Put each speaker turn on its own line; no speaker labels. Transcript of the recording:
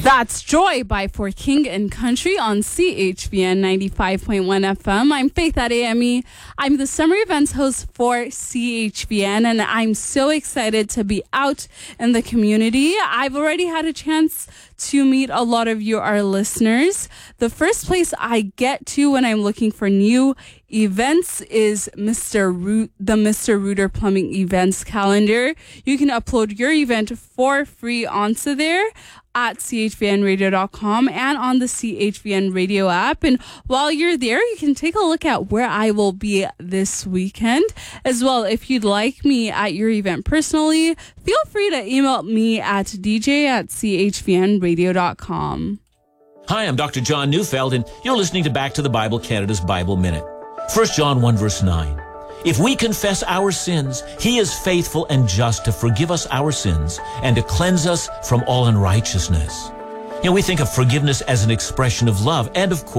That's Joy by For King and Country on CHVN 95.1 FM. I'm Faith at AME. I'm the summer events host for CHVN, and I'm so excited to be out in the community. I've already had a chance to meet a lot of you, our listeners. The first place I get to when I'm looking for new events is the Mr. Rooter Plumbing Events calendar. You can upload your event for free onto there at chvnradio.com and on the CHVN radio app. And while you're there, you can take a look at where I will be this weekend. As well, if you'd like me at your event personally, feel free to email me at dj@chvnradio.com.
Hi, I'm Dr. John Neufeld, and you're listening to Back to the Bible, Canada's Bible Minute. 1 John 1 verse 9. If we confess our sins, he is faithful and just to forgive us our sins and to cleanse us from all unrighteousness. We think of forgiveness as an expression of love, and of course,